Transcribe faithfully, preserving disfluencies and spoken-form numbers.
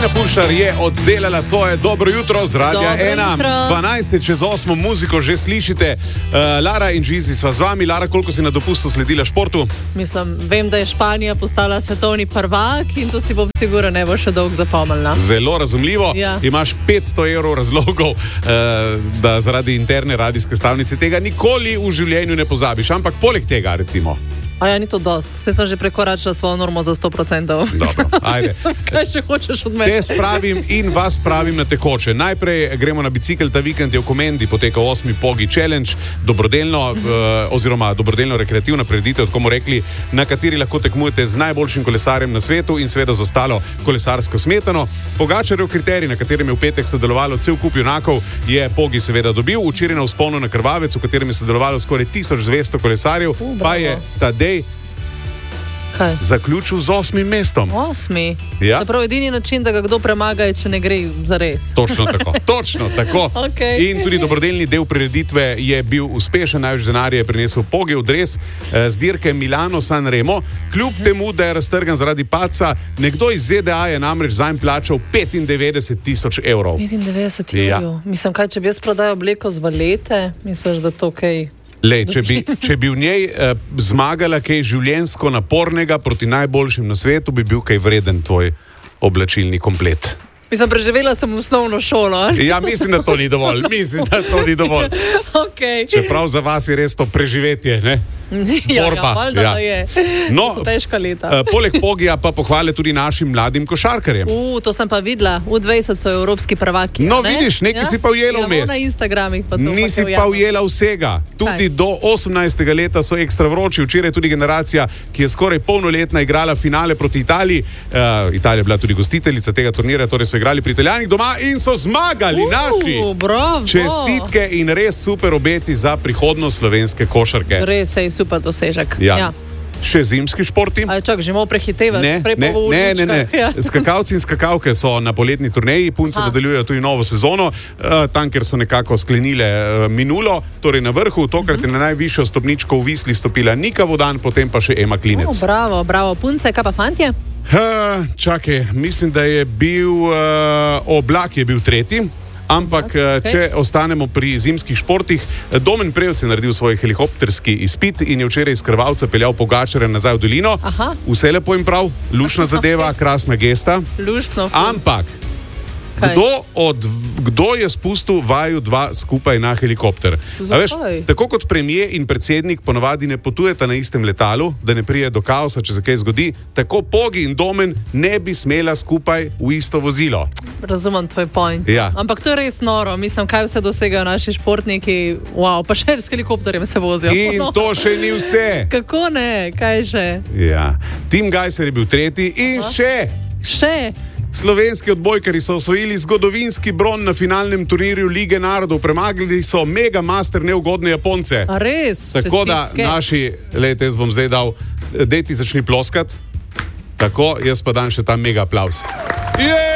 Tina Pušar je oddelala svoje dobro jutro z Radia ena. dvanajst čez osmo muziko že slišite. Uh, Lara in Žizi sva z vami. Lara, koliko si na dopustu sledila športu? Mislim, vem, da je Španija postala svetovni prvak in to si bom sigurno ne bo še dolgo zapomnila. Zelo razumljivo. Ja. Imaš petsto evrov razlogov, uh, da zaradi interne radijske stavnice tega nikoli v življenju ne pozabiš. Ampak poleg tega, recimo. A ja, ni to dost. Vse sem že prekoračila svojo normo za sto procentov. Dobro, ajde. Kaj še hočeš od mene? Te spravim in vas spravim na tekoče. Najprej gremo na bicikel. Ta vikend je v Komendi potekal osmi Pogi Challenge, dobrodelno, mm-hmm. uh, oziroma dobrodelno rekreativna prireditev, tako bomo rekli, na kateri lahko tekmujete z najboljšim kolesarjem na svetu in seveda z ostalo kolesarsko smetano. Pogačarjev kriterij, na katerem je v petek sodelovalo cel kup junakov, je Pogi seveda dobil. Včeraj na vzponu na Krvavec, v katerem je sodelovalo skoraj tisoč dvesto kolesarjev, uh, pa je Tadej Kaj? zaključil z osmim mestom. Osmi? Ja. Zapravo edini način, da ga kdo premaga, je, če ne gre za res. Točno tako, točno tako. Okay. In tudi dobrodelni del prireditve je bil uspešen, največ denarja je prinesel Pogi v dres z dirke Milano-San Remo. Kljub uh-huh. temu, da je raztrgan zaradi padca, nekdo iz Z D A je namreč zanj plačal petindevetdeset tisoč evrov. petindevetdeset evrov? Ja. Mislim, kaj, če bi jaz prodajal obleko z valete, misliš, da to kaj... Lej, če, bi, če bi v njej eh, zmagala kaj življenjsko napornega proti najboljšim na svetu, bi bil kaj vreden tvoj oblačilni komplet. Mislim, preživela sem osnovno šolo. Ja, mislim, da to ni dovolj. Mislim, da to ni dovolj. Okay. Čeprav za vas je res to preživetje, ne? Ja, ja, valjda ja. je. No, to so težka leta. Uh, poleg Pogija pa pohvale tudi našim mladim košarkarjem. Uh, to sem pa videla. V dvajset so evropski prvaki. No, ne? vidiš, nekaj ja? si pa ujela vmes. Ja, na Instagramih pa to. Nisi pa ujela vsega. Tudi Kaj? do osemnajstega leta so ekstra vroči. Včeraj tudi generacija, ki je skoraj polnoletna, igrala finale proti Italiji. Uh, Italija je bila tudi gostiteljica tega turnira, torej so igrali pri Italijanih doma in so zmagali uh, naši. Bravo. Čestitke in res super obeti za prihodnost slovenske košarke. Res je super dosežek. Ja. Ja. Še zimski športi. Ali čak, že malo prehitevaš? Ne, ne, ne, ne, ne. Ja. Skakalci in skakalke so na poletni turneji, punce ha. nadaljujejo tudi novo sezono, uh, tam, ker so nekako sklenile uh, minulo, torej na vrhu, tokrat uh-huh. je na najvišjo stopničko v Visli stopila Nika Vodan, potem pa še Ema Klinec. Oh, bravo, bravo, punce, kaj pa fantje? Uh, čakaj, mislim, da je bil uh, Oblak je bil tretji. Ampak, okay. če ostanemo pri zimskih športih, Domen Prevc je naredil svoj helikopterski izpit in je včeraj iz Krvavca peljal Pogačarja nazaj v dolino. Aha. Vse lepo in prav, lušna zadeva, krasna gesta. Luštno. Ampak, kdo, od, kdo je spustil vaju dva skupaj na helikopter? Veš, tako kot premier in predsednik ponovadi ne potujeta na istem letalu, da ne prije do kaosa, če se kaj zgodi, tako Pogi in Domen ne bi smela skupaj v isto vozilo. Razumem tvoj point. Ja. Ampak to je res noro. Mislim, kaj vse dosegajo naši športniki. Wow, pa še s helikopterjem se vozijo. In no. to še ni vse. Kako ne? Kaj še? Ja. Tim Gajser je bil tretji in Aha. še. Še. Slovenski odbojkari so osvojili zgodovinski bron na finalnem turnirju Lige narodov. Premagali so mega master neugodne Japonce. A res? Tako da naši, lejte, jaz bom zdaj dal, dej ti začni ploskat. Tako, jaz pa dam še ta mega aplauz. Yeah!